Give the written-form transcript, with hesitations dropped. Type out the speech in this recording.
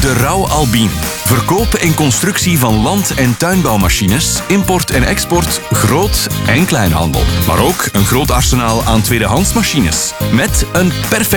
De Rauw Albien. Verkoop en constructie van land- en tuinbouwmachines, import en export, groot- en kleinhandel. Maar ook een groot arsenaal aan tweedehands machines. Met een perfect